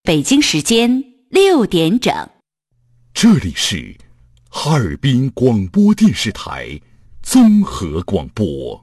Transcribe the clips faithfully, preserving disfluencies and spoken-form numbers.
北京时间六点整。 这里是哈尔滨广播电视台综合广播。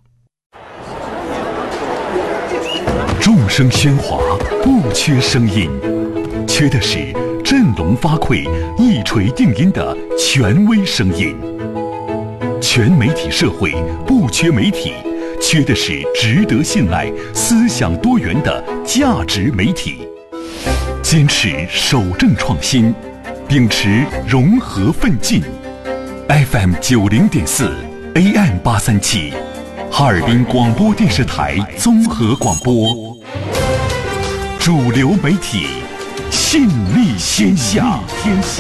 众声喧哗，不缺声音，缺的是振聋发聩、一锤定音的权威声音。全媒体社会不缺媒体，缺的是值得信赖、思想多元的价值媒体。坚持守正创新，秉持融合奋进。F M 九零点四 A M 八三七，哈尔滨广播电视台综合广播，主流媒体，信力天下。天下。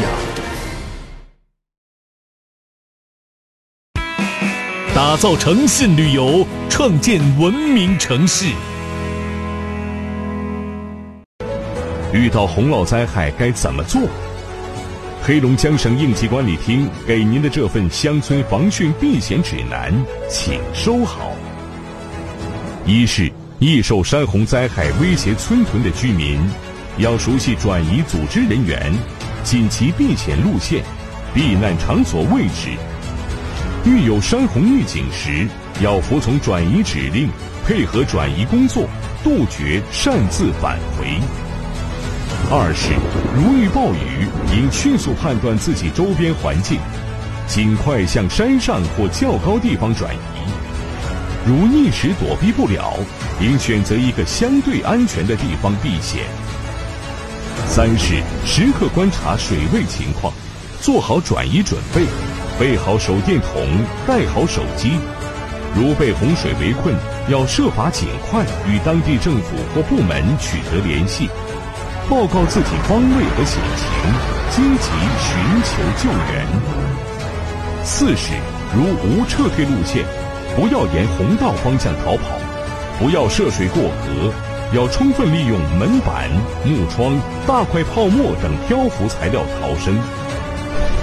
打造诚信旅游，创建文明城市。遇到洪涝灾害该怎么做？黑龙江省应急管理厅给您的这份乡村防汛避险指南，请收好。一是易受山洪灾害威胁村屯的居民，要熟悉转移组织人员、紧急避险路线、避难场所位置。遇有山洪预警时，要服从转移指令，配合转移工作，杜绝擅自返回。二是如遇暴雨，应迅速判断自己周边环境，尽快向山上或较高地方转移。如一时躲避不了，应选择一个相对安全的地方避险。三是时刻观察水位情况，做好转移准备，备好手电筒，带好手机。如被洪水围困，要设法尽快与当地政府或部门取得联系，报告自己方位和险情，积极寻求救援。四是如无撤退路线，不要沿洪道方向逃跑，不要涉水过河，要充分利用门板、木窗、大块泡沫等漂浮材料逃生，